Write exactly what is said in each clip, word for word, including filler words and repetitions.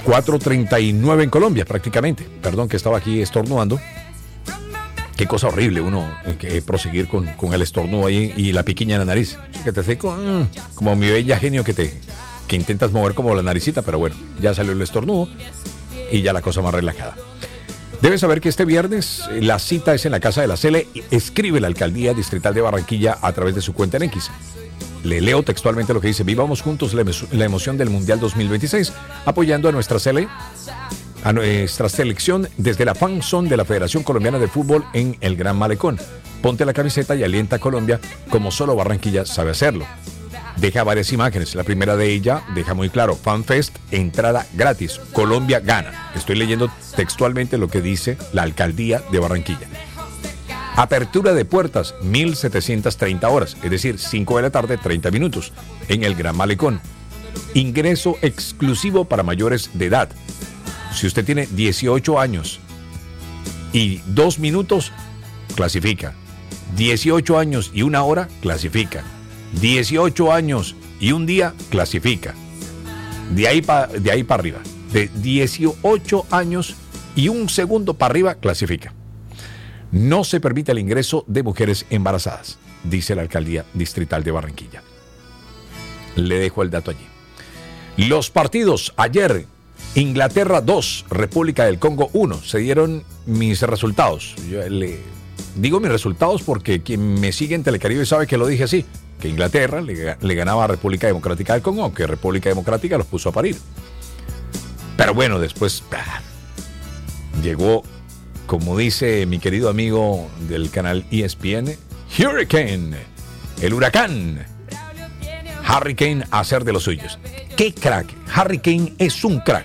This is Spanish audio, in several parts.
cuatro treinta y nueve en Colombia, prácticamente. Perdón que estaba aquí estornudando. Qué cosa horrible uno eh, que proseguir con, con el estornudo ahí y la piquiña en la nariz. Que te seco, mm, como mi bella genio que te que intentas mover como la naricita, pero bueno, ya salió el estornudo y ya la cosa más relajada. Debes saber que este viernes eh, la cita es en la Casa de la Cele. Escribe la Alcaldía Distrital de Barranquilla a través de su cuenta en X. Le leo textualmente lo que dice: vivamos juntos la, emo- la emoción del Mundial dos mil veintiséis, apoyando a nuestra Cele, a nuestra selección desde la fan zone de la Federación Colombiana de Fútbol en el Gran Malecón. Ponte la camiseta y alienta a Colombia como solo Barranquilla sabe hacerlo. Deja varias imágenes. La primera de ella deja muy claro: FanFest, entrada gratis, Colombia gana. Estoy leyendo textualmente lo que dice la Alcaldía de Barranquilla. Apertura de puertas, mil setecientas treinta horas, es decir, cinco de la tarde, treinta minutos, en el Gran Malecón. Ingreso exclusivo para mayores de edad. Si usted tiene dieciocho años y dos minutos, clasifica. dieciocho años y una hora, clasifica. dieciocho años y un día, clasifica. De ahí para de ahí para arriba. De dieciocho años y un segundo para arriba, clasifica. No se permite el ingreso de mujeres embarazadas, dice la Alcaldía Distrital de Barranquilla. Le dejo el dato allí. Los partidos ayer: Inglaterra dos, República del Congo uno. Se dieron mis resultados. Yo le digo mis resultados porque quien me sigue en Telecaribe sabe que lo dije así, que Inglaterra le, le ganaba a República Democrática del Congo, aunque República Democrática los puso a parir. Pero bueno, después ah, llegó, como dice mi querido amigo del canal E S P N, Hurricane, el huracán. Harry Kane a hacer de los suyos. ¡Qué crack! Harry Kane es un crack.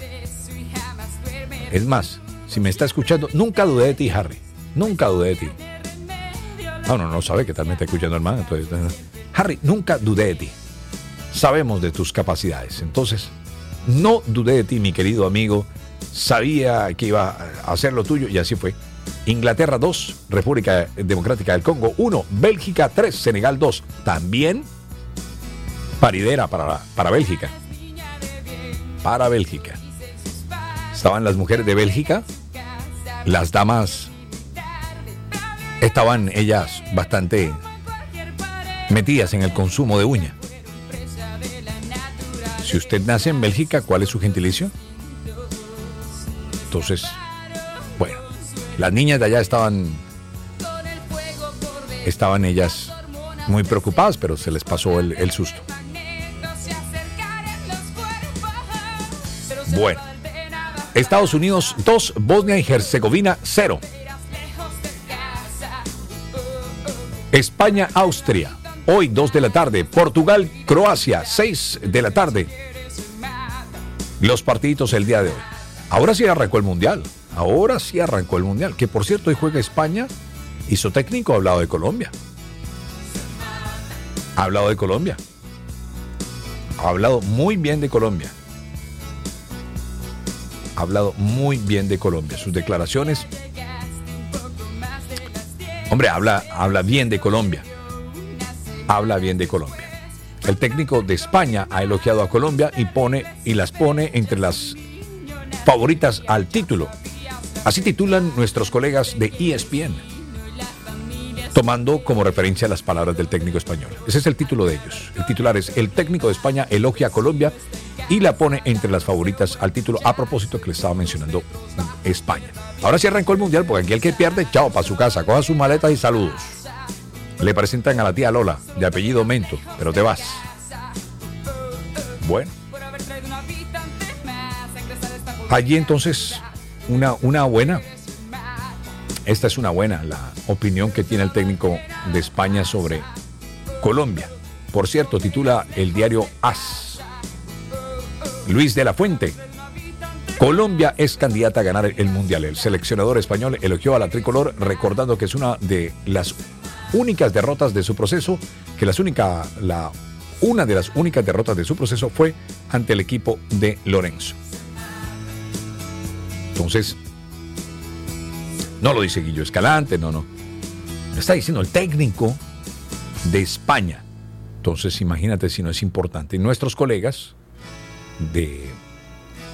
Es más, si me está escuchando, nunca dudé de ti, Harry. Nunca dudé de ti. No, no, no sabe que tal me está escuchando, hermano. Entonces, Harry, nunca dudé de ti. Sabemos de tus capacidades. Entonces, no dudé de ti, mi querido amigo. Sabía que iba a hacer lo tuyo y así fue. Inglaterra dos, República Democrática del Congo uno, Bélgica tres, Senegal dos. También paridera para, para Bélgica. Para Bélgica. Estaban las mujeres de Bélgica, las damas, estaban ellas bastante metidas en el consumo de uña. Si usted nace en Bélgica, ¿cuál es su gentilicio? Entonces, bueno, las niñas de allá estaban, estaban ellas muy preocupadas, pero se les pasó el, el susto. Bueno, Estados Unidos dos, Bosnia y Herzegovina cero. España, Austria, hoy dos de la tarde. Portugal, Croacia, seis de la tarde. Los partiditos el día de hoy. Ahora sí arrancó el Mundial. Ahora sí arrancó el Mundial. Que por cierto, hoy juega España y su técnico ha hablado de Colombia. Ha hablado de Colombia. Ha hablado muy bien de Colombia. Ha hablado muy bien de Colombia. Sus declaraciones. Hombre, habla, habla bien de Colombia. Habla bien de Colombia. El técnico de España ha elogiado a Colombia y pone y las pone entre las favoritas al título. Así titulan nuestros colegas de E S P N, tomando como referencia las palabras del técnico español. Ese es el título de ellos. El titular es: el técnico de España elogia a Colombia y la pone entre las favoritas al título, a propósito que le estaba mencionando España. Ahora sí arrancó el Mundial, porque aquí el que pierde, chao, para su casa, coja sus maletas y saludos. Le presentan a la tía Lola, de apellido Mento, pero te vas. Bueno. Allí entonces, una, una buena, esta es una buena, la opinión que tiene el técnico de España sobre Colombia. Por cierto, titula el diario AS. Luis de la Fuente: Colombia es candidata a ganar el Mundial. El seleccionador español elogió a la tricolor, recordando que es una de las únicas derrotas de su proceso, que las única, la, una de las únicas derrotas de su proceso fue ante el equipo de Lorenzo. Entonces, no lo dice Guillo Escalante, no, no. Lo está diciendo el técnico de España. Entonces, imagínate si no es importante. Y nuestros colegas de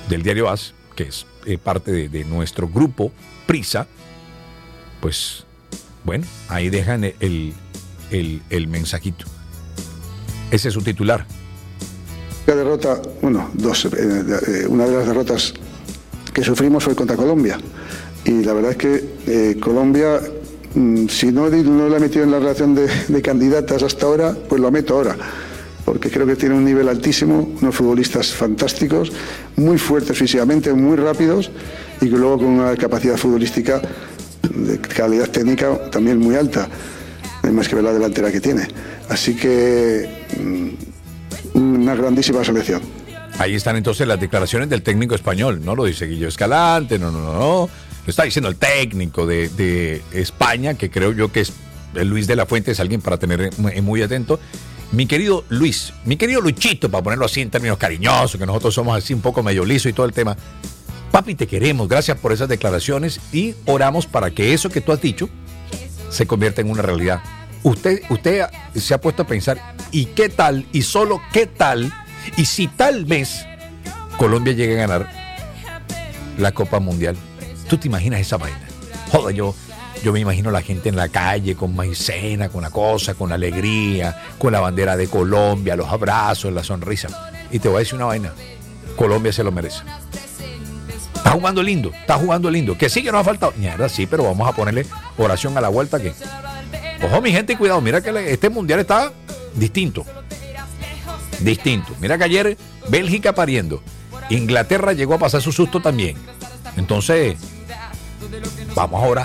del diario A S, que es eh, parte de, de nuestro grupo Prisa, pues bueno, ahí dejan el, el, el mensajito. Ese es su titular. La derrota, bueno, dos, eh, eh, una de las derrotas que sufrimos fue contra Colombia. Y la verdad es que eh, Colombia, mmm, si no, no la he metido en la relación de, de candidatas hasta ahora, pues lo meto ahora. Porque creo que tiene un nivel altísimo, unos futbolistas fantásticos, muy fuertes físicamente, muy rápidos y que luego con una capacidad futbolística de calidad técnica también muy alta, además que ver la delantera que tiene. Así que una grandísima selección. Ahí están entonces las declaraciones del técnico español, no lo dice Guillo Escalante, no, no, no, no. Lo está diciendo el técnico de, de España, que creo yo que es Luis de la Fuente, es alguien para tener muy, muy atento. Mi querido Luis, mi querido Luchito, para ponerlo así en términos cariñosos, que nosotros somos así un poco medio liso y todo el tema. Papi, te queremos, gracias por esas declaraciones y oramos para que eso que tú has dicho se convierta en una realidad. Usted, usted se ha puesto a pensar, ¿y qué tal? Y solo qué tal, y si tal vez Colombia llegue a ganar la Copa Mundial. ¿Tú te imaginas esa vaina? Joder, yo... Yo me imagino la gente en la calle con maicena, con la cosa, con alegría, con la bandera de Colombia, los abrazos, la sonrisa. Y te voy a decir una vaina, Colombia se lo merece. Está jugando lindo, está jugando lindo. Que sí que nos ha faltado. Mierda, sí, pero vamos a ponerle oración a la vuelta que... Ojo, mi gente, cuidado, mira que este mundial está distinto. Distinto. Mira que ayer Bélgica pariendo. Inglaterra llegó a pasar su susto también. Entonces, vamos ahora.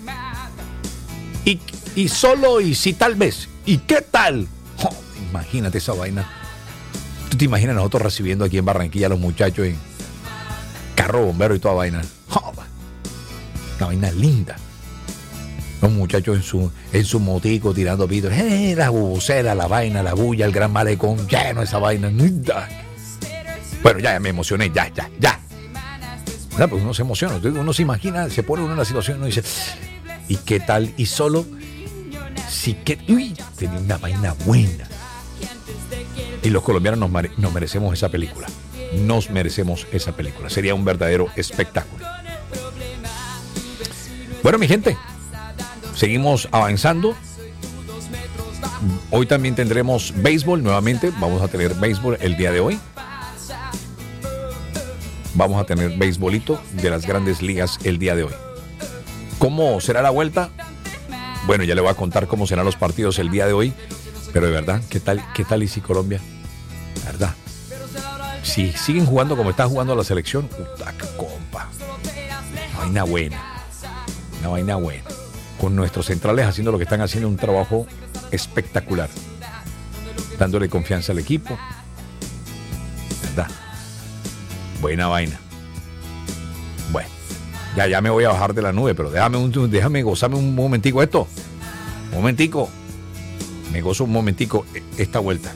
Y, y solo y si tal vez. ¿Y qué tal? Oh, imagínate esa vaina. ¿Tú te imaginas nosotros recibiendo aquí en Barranquilla a los muchachos en carro bombero y toda vaina? Oh, una vaina linda. Los muchachos en su, en su motico tirando pitos. Eh, la bubucera, la vaina, la bulla, el gran malecón, lleno de esa vaina. Bueno, ya, ya me emocioné, ya, ya, ya. ¿Verdad? Pues uno se emociona, uno se imagina, se pone uno en la situación y uno dice... ¿Y qué tal? Y solo si que uy, tenía una vaina buena. Y los colombianos nos, mere- nos merecemos esa película. Nos merecemos esa película. Sería un verdadero espectáculo. Bueno, mi gente, seguimos avanzando. Hoy también tendremos béisbol nuevamente. Vamos a tener béisbol el día de hoy. Vamos a tener béisbolito de las grandes ligas el día de hoy. ¿Cómo será la vuelta? Bueno, ya le voy a contar cómo serán los partidos el día de hoy. Pero de verdad, ¿qué tal, qué tal y si Colombia? La verdad. Si siguen jugando como está jugando la selección, puta, qué compa. Una vaina buena. Una vaina buena. Con nuestros centrales haciendo lo que están haciendo, un trabajo espectacular. Dándole confianza al equipo. ¿Verdad? Buena vaina. Bueno. Ya, ya me voy a bajar de la nube, pero déjame, un, déjame gozarme un momentico esto. Un momentico. Me gozo un momentico esta vuelta.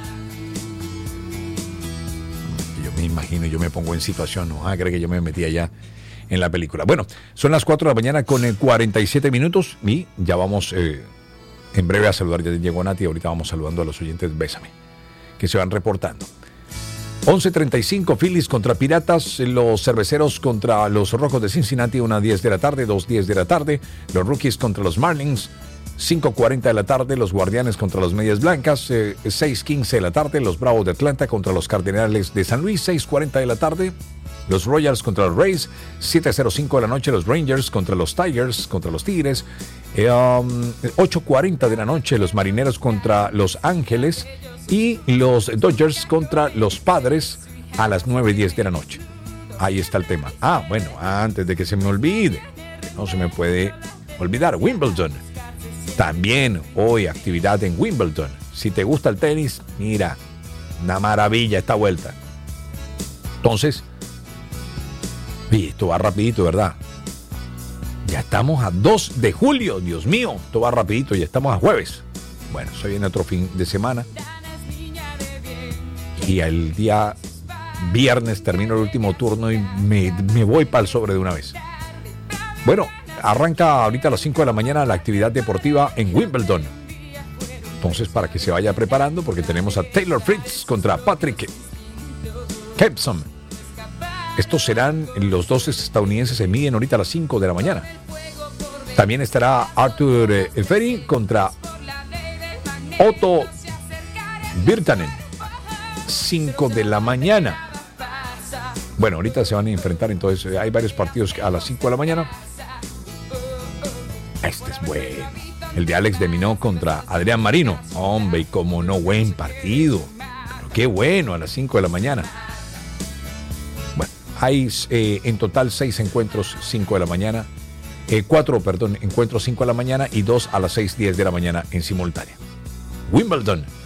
Yo me imagino, yo me pongo en situación, no ah, creo que yo me metí allá en la película. Bueno, son las cuatro de la mañana con cuarenta y siete minutos y ya vamos eh, en breve a saludar. Ya llegó Nati, ahorita vamos saludando a los oyentes, bésame, que se van reportando. once treinta y cinco, Phillies contra Piratas, los Cerveceros contra los Rojos de Cincinnati, una diez de la tarde, dos diez de la tarde, los Rockies contra los Marlins, cinco cuarenta de la tarde, los Guardianes contra los Medias Blancas, eh, seis quince de la tarde, los Bravos de Atlanta contra los Cardenales de San Luis, seis cuarenta de la tarde, los Royals contra los Rays, siete cero cinco de la noche, los Rangers contra los Tigers, contra los Tigres, eh, um, ocho cuarenta de la noche, los Marineros contra los Ángeles, y los Dodgers contra los Padres a las nueve diez de la noche. Ahí está el tema. Ah, bueno, antes de que se me olvide, no se me puede olvidar, Wimbledon. También hoy actividad en Wimbledon. Si te gusta el tenis, mira, una maravilla esta vuelta. Entonces, oye, esto va rapidito, ¿verdad? Ya estamos a dos de julio, Dios mío, esto va rapidito, ya estamos a jueves. Bueno, se viene otro fin de semana. Y el día viernes termino el último turno y me, me voy para el sobre de una vez. Bueno, arranca ahorita a las cinco de la mañana la actividad deportiva en Wimbledon. Entonces, para que se vaya preparando, porque tenemos a Taylor Fritz contra Patrick Kempson. Estos serán los dos estadounidenses, se miden ahorita a las cinco de la mañana. También estará Arthur eh, Ferry contra Otto Virtanen, cinco de la mañana. Bueno, ahorita se van a enfrentar, entonces hay varios partidos a las cinco de la mañana. Este es bueno. El de Alex de Minaur contra Adrián Marino. Hombre, y como no, buen partido. Pero qué bueno, a las cinco de la mañana. Bueno, hay eh, en total seis encuentros, cinco de la mañana. Eh, cuatro, perdón, encuentros cinco de la mañana y dos a las seis diez de la mañana en simultánea. Wimbledon.